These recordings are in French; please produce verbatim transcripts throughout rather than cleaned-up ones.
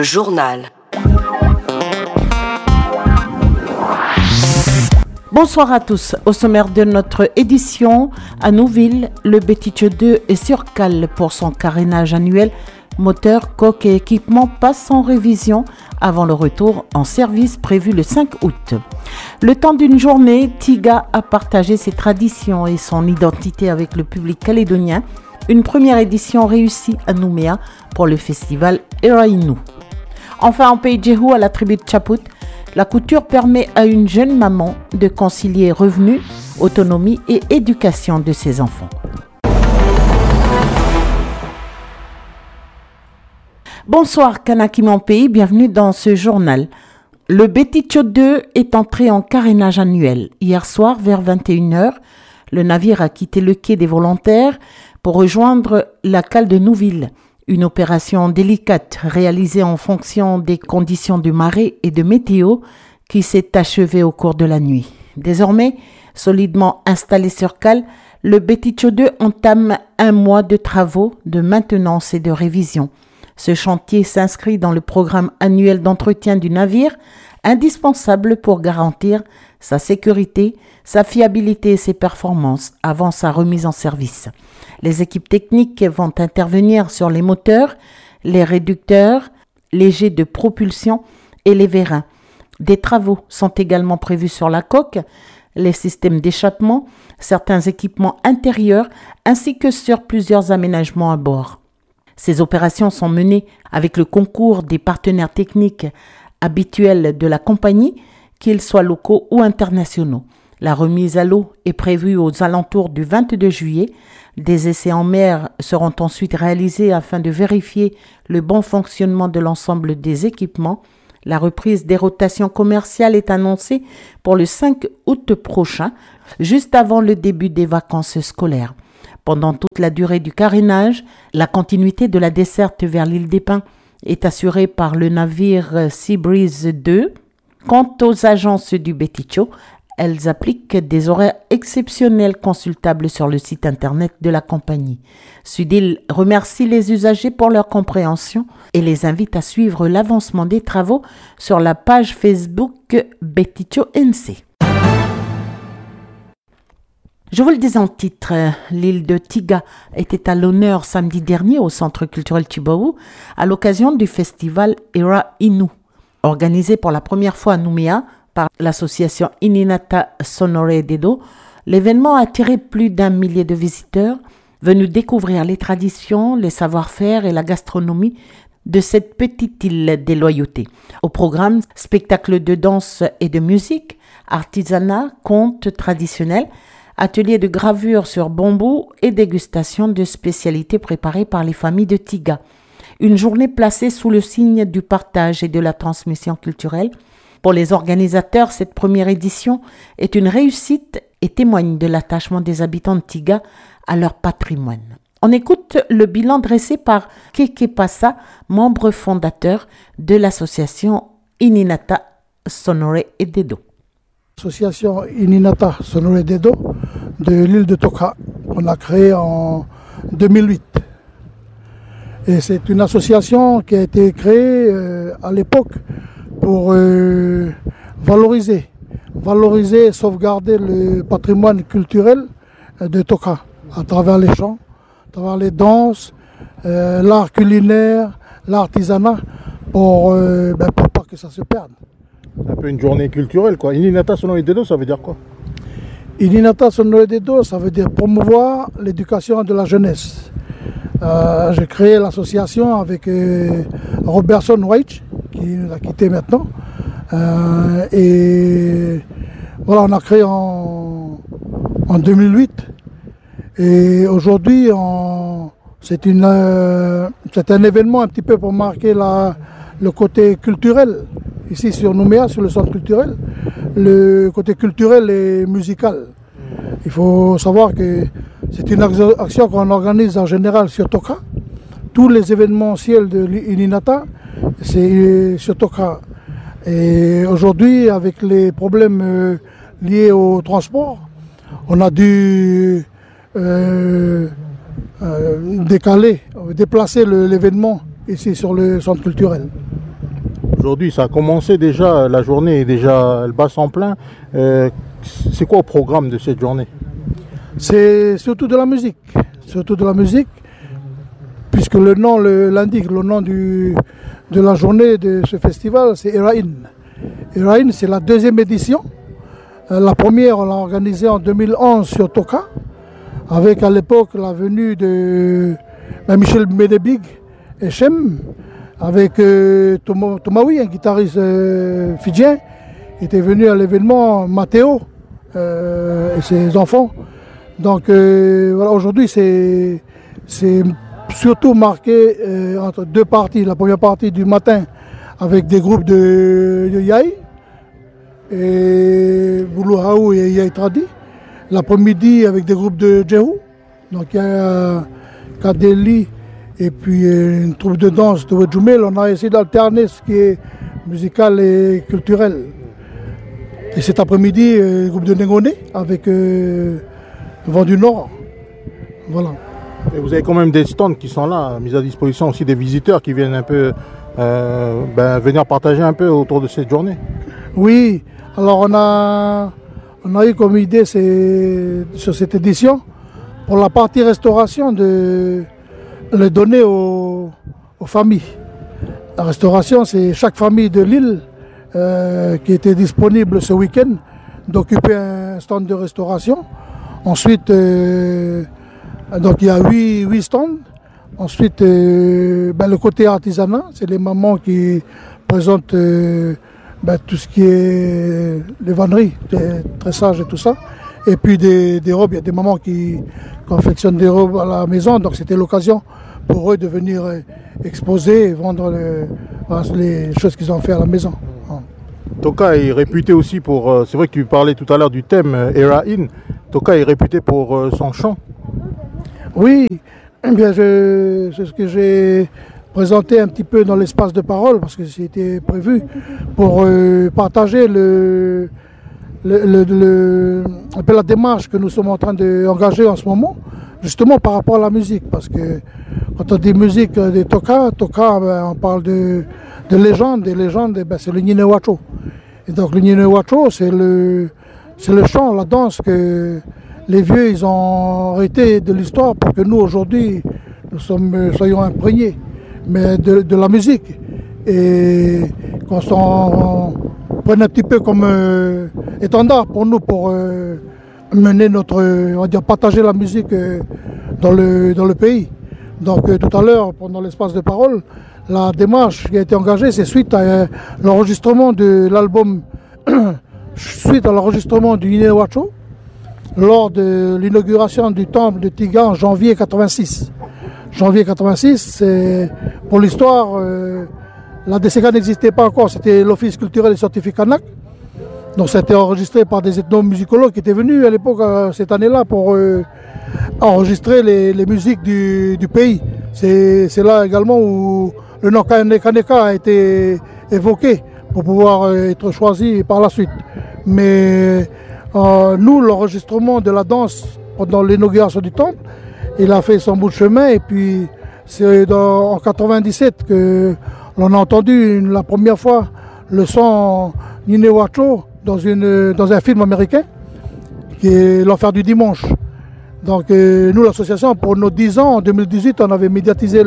Le journal. Bonsoir à tous. Au sommaire de notre édition, à Nouville, le Bétitio deux est sur cale pour son carénage annuel. Moteur, coque et équipement passent en révision avant le retour en service prévu le cinq août. Le temps d'une journée, Tiga a partagé ses traditions et son identité avec le public calédonien. Une première édition réussie à Nouméa pour le festival Erainu. Enfin, en Pays Djehou, à la tribu de Tchaput, la couture permet à une jeune maman de concilier revenus, autonomie et éducation de ses enfants. Bonsoir Kanaki mon pays, bienvenue dans ce journal. Le Bétitio deux est entré en carénage annuel. Hier soir, vers vingt et une heures, le navire a quitté le quai des volontaires pour rejoindre la cale de Nouville. Une opération délicate réalisée en fonction des conditions de marée et de météo qui s'est achevée au cours de la nuit. Désormais, solidement installé sur cale, le Bétitio deux entame un mois de travaux, de maintenance et de révision. Ce chantier s'inscrit dans le programme annuel d'entretien du navire, indispensable pour garantir sa sécurité, sa fiabilité et ses performances avant sa remise en service. Les équipes techniques vont intervenir sur les moteurs, les réducteurs, les jets de propulsion et les vérins. Des travaux sont également prévus sur la coque, les systèmes d'échappement, certains équipements intérieurs ainsi que sur plusieurs aménagements à bord. Ces opérations sont menées avec le concours des partenaires techniques habituels de la compagnie, qu'ils soient locaux ou internationaux. La remise à l'eau est prévue aux alentours du vingt-deux juillet. Des essais en mer seront ensuite réalisés afin de vérifier le bon fonctionnement de l'ensemble des équipements. La reprise des rotations commerciales est annoncée pour le cinq août prochain, juste avant le début des vacances scolaires. Pendant toute la durée du carénage, la continuité de la desserte vers l'île des Pins est assurée par le navire Seabreeze deux. Quant aux agences du Bétitio, elles appliquent des horaires exceptionnels consultables sur le site internet de la compagnie. Sudil remercie les usagers pour leur compréhension et les invite à suivre l'avancement des travaux sur la page Facebook Bétitio N C. Je vous le dis en titre, l'île de Tiga était à l'honneur samedi dernier au Centre culturel Tjibaou à l'occasion du festival Erainu, organisé pour la première fois à Nouméa par l'association Ininata Sonoré Dedo. L'événement a attiré plus d'un millier de visiteurs venus découvrir les traditions, les savoir-faire et la gastronomie de cette petite île des loyautés. Au programme, spectacles de danse et de musique, artisanat, contes traditionnels, ateliers de gravure sur bambou et dégustation de spécialités préparées par les familles de Tiga. Une journée placée sous le signe du partage et de la transmission culturelle. Pour les organisateurs, cette première édition est une réussite et témoigne de l'attachement des habitants de Tiga à leur patrimoine. On écoute le bilan dressé par Keke Passa, membre fondateur de l'association Ininata Sonoré Dedo. L'association Ininata Sonoré Dedo de l'île de Toka, qu'on a créée en deux mille huit. Et c'est une association qui a été créée euh, à l'époque pour euh, valoriser, valoriser et sauvegarder le patrimoine culturel de Toka à travers les chants, à travers les danses, euh, l'art culinaire, l'artisanat, pour, euh, ben, pour pas que ça se perde. Un peu une journée culturelle, quoi. Ininata Sonoré Dedo, ça veut dire quoi? Ininata Sonoré Dedo, ça veut dire promouvoir l'éducation de la jeunesse. Euh, j'ai créé l'association avec euh, Robertson White, qui nous a quittés maintenant. Euh, et voilà, on a créé en, en deux mille huit. Et aujourd'hui, on, c'est, une, euh, c'est un événement un petit peu pour marquer la, le côté culturel. Ici sur Nouméa, sur le centre culturel, le côté culturel et musical. Il faut savoir que c'est une action qu'on organise en général sur Toka. Tous les événementiels de l'Ininata, c'est sur Toka. Et aujourd'hui, avec les problèmes liés au transport, on a dû euh, euh, décaler, déplacer le, l'événement ici sur le centre culturel. Aujourd'hui, ça a commencé déjà, la journée est déjà, elle bat son plein. Euh, c'est quoi au programme de cette journée? C'est surtout de la musique, surtout de la musique, puisque le nom l'indique, le nom du, de la journée de ce festival, c'est Erain. Erain, c'est la deuxième édition. La première, on l'a organisée en deux mille onze sur Toka, avec à l'époque la venue de ben, Michel Medebig et Chem, avec euh, Thomas, Thomaoui, un guitariste euh, fidjien, qui était venu à l'événement, Matteo euh, et ses enfants. Donc euh, voilà, aujourd'hui c'est surtout marqué euh, entre deux parties. La première partie du matin avec des groupes de, de Yai, et Boulouhaou et Yai Tradi. L'après-midi avec des groupes de Djehou. Donc il y a Kadeli et puis une troupe de danse de Wedjoumel. On a essayé d'alterner ce qui est musical et culturel. Et cet après-midi, le groupe de Nengone avec euh, le Vent du Nord. Voilà. Et vous avez quand même des stands qui sont là, mis à disposition aussi des visiteurs qui viennent un peu euh, ben, venir partager un peu autour de cette journée. Oui, alors on a, on a eu comme idée sur cette édition, pour la partie restauration, de le donner aux, aux familles. La restauration, c'est chaque famille de l'île euh, qui était disponible ce week-end d'occuper un stand de restauration. Ensuite, euh, donc il y a huit, huit stands. Ensuite, euh, ben, le côté artisanat, c'est les mamans qui présentent euh, ben, tout ce qui est les vanneries, les tressages et tout ça. Et puis des, des robes, il y a des mamans qui confectionnent des robes à la maison, donc c'était l'occasion pour eux de venir euh, exposer et vendre le, les choses qu'ils ont fait à la maison. Toka est réputé aussi pour, euh, c'est vrai que tu parlais tout à l'heure du thème euh, Erain, Toka est réputé pour euh, son chant. Oui, eh bien je, c'est ce que j'ai présenté un petit peu dans l'espace de parole, parce que c'était prévu pour euh, partager le, le, le, le, un peu la démarche que nous sommes en train d'engager en ce moment, justement par rapport à la musique, parce que quand on dit musique de Toka, Toka, ben, on parle de, de légendes, des légendes, ben, c'est le Ninewacho. Et donc le Ninewacho, c'est le, c'est le chant, la danse que les vieux ils ont arrêté de l'histoire pour que nous aujourd'hui nous sommes, soyons imprégnés mais de, de la musique et qu'on s'en prenne un petit peu comme euh, étendard pour nous pour euh, mener notre, on va dire partager la musique euh, dans, le, dans le pays. Donc euh, tout à l'heure pendant l'espace de parole, la démarche qui a été engagée c'est suite à euh, l'enregistrement de l'album suite à l'enregistrement du Ninewacho lors de l'inauguration du temple de Tiga en janvier quatre-vingt-six. Janvier quatre-vingt-six, c'est, pour l'histoire, euh, la D C K n'existait pas encore, c'était l'Office culturel et scientifique Kanak. Donc ça a été enregistré par des ethnomusicologues qui étaient venus à l'époque, euh, cette année-là, pour euh, enregistrer les, les musiques du, du pays. C'est là également où le nom Kaneka a été évoqué pour pouvoir euh, être choisi par la suite. Mais euh, nous, l'enregistrement de la danse pendant l'inauguration du temple, il a fait son bout de chemin et puis c'est en quatre-vingt-dix-sept que l'on a entendu une, la première fois le son Ninewacho dans, une, dans un film américain qui est L'Enfer du Dimanche. Donc euh, nous, l'association, pour nos dix ans, en deux mille dix-huit, on avait médiatisé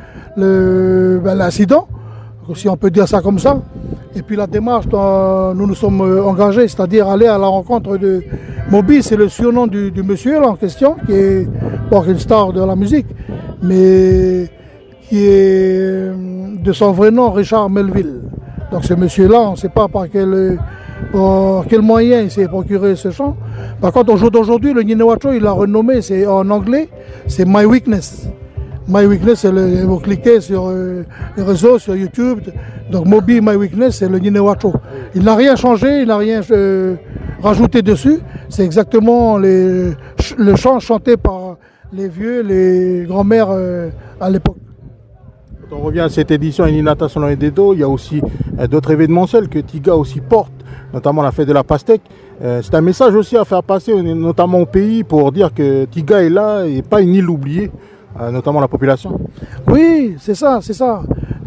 l'incident, ben, si on peut dire ça comme ça. Et puis la démarche dont nous nous sommes engagés, c'est-à-dire aller à la rencontre de Moby, c'est le surnom du, du monsieur là, en question, qui est bon, une star de la musique, mais qui est de son vrai nom Richard Melville. Donc ce monsieur-là, on ne sait pas par quel, par quel moyen il s'est procuré ce chant. Par contre, au jour d'aujourd'hui, le Ninewacho, il l'a renommé, c'est en anglais, c'est My Weakness. My Weakness, le, vous cliquez sur euh, les réseaux, sur YouTube. Donc Moby My Weakness, c'est le Ninewacho. Il n'a rien changé, il n'a rien euh, rajouté dessus. C'est exactement les, le chant chanté par les vieux, les grands-mères euh, à l'époque. Quand on revient à cette édition Ininata Sono et Dedo, il y a aussi euh, d'autres événementiels que Tiga aussi porte, notamment la fête de la pastèque. Euh, c'est un message aussi à faire passer, notamment au pays, pour dire que Tiga est là et pas une île oubliée. Euh, notamment la population. Oui, c'est ça, c'est ça.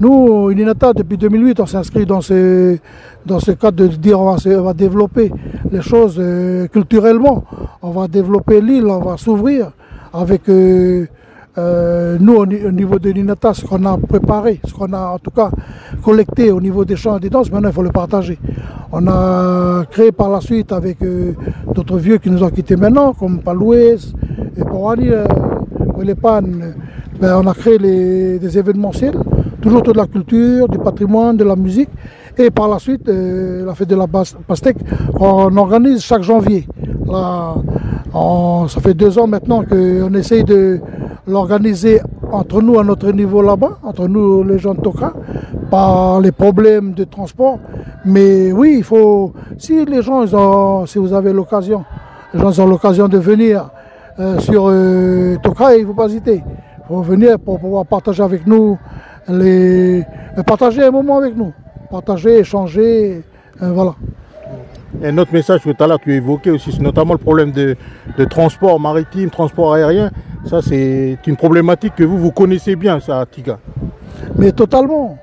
Nous, Uninata, depuis deux mille huit, on s'inscrit dans ce, dans ce cadre de dire on va, on va développer les choses euh, culturellement. On va développer l'île, on va s'ouvrir avec euh, euh, nous au, au niveau de l'Uninata, ce qu'on a préparé, ce qu'on a en tout cas collecté au niveau des chants et des danses. Maintenant, il faut le partager. On a créé par la suite avec euh, d'autres vieux qui nous ont quittés maintenant, comme Palouès et Porani, euh, Welepan. Ben, on a créé les, des événementiels, toujours autour de la culture, du patrimoine, de la musique. Et par la suite, euh, la fête de la pastèque, on organise chaque janvier. Là, on, ça fait deux ans maintenant qu'on essaye de l'organiser entre nous, à notre niveau là-bas, entre nous les gens de Toka, par les problèmes de transport. Mais oui, il faut, si les gens, ils ont, si vous avez l'occasion, les gens ont l'occasion de venir euh, sur euh, Toka, il ne faut pas hésiter. Il faut venir pour pouvoir partager avec nous, les, partager un moment avec nous, partager, échanger, euh, voilà. Et un autre message que tout à l'heure tu évoquais aussi, c'est notamment le problème de, de transport maritime, transport aérien. Ça, c'est une problématique que vous, vous connaissez bien, ça, à Tiga. Mais totalement.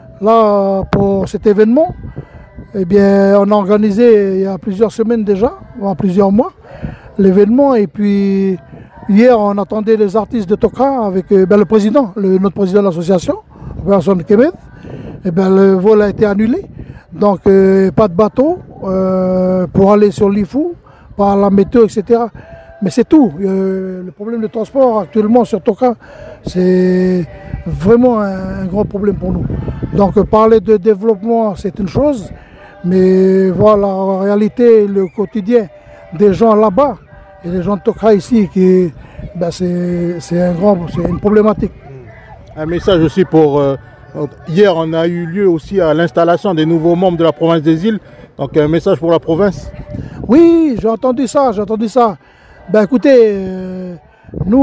Là, pour cet événement, eh bien, on a organisé il y a plusieurs semaines déjà, voire plusieurs mois, l'événement. Et puis, hier, on attendait les artistes de Toka avec ben, le président, le, notre président de l'association, Robinson Kemet. Et ben, le vol a été annulé. Donc, euh, pas de bateau euh, pour aller sur l'I F U, par la météo, et cetera. Mais c'est tout. Euh, le problème de transport actuellement sur Toka, c'est vraiment un, un grand problème pour nous. Donc, euh, parler de développement, c'est une chose, mais voir la réalité, le quotidien des gens là-bas et les gens de Toka ici, qui, ben, c'est un grand, c'est une problématique. Un message aussi pour... Euh... Hier, on a eu lieu aussi à l'installation des nouveaux membres de la province des îles. Donc, un message pour la province. Oui, j'ai entendu ça, j'ai entendu ça. Ben écoutez, euh, nous,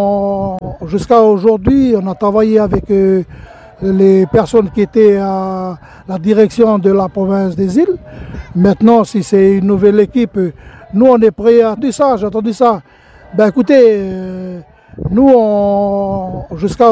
jusqu'à aujourd'hui, on a travaillé avec euh, les personnes qui étaient à la direction de la province des îles. Maintenant, si c'est une nouvelle équipe, nous, on est prêts à tout ça, j'ai entendu ça. Ben écoutez, euh, nous, jusqu'à